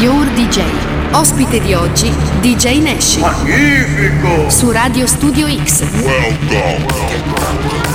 Your DJ. Ospite di oggi, DJ Nash. Magnifico! Su Radio Studio X. Welcome.